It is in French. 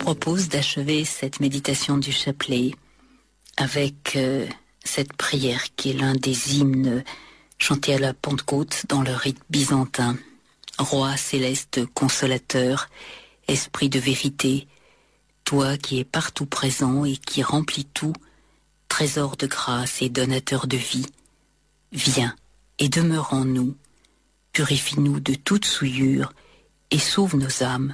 propose d'achever cette méditation du chapelet avec cette prière qui est l'un des hymnes chantés à la Pentecôte dans le rite byzantin. Roi céleste consolateur, esprit de vérité, toi qui es partout présent et qui remplis tout, trésor de grâce et donateur de vie, viens et demeure en nous, purifie-nous de toute souillure et sauve nos âmes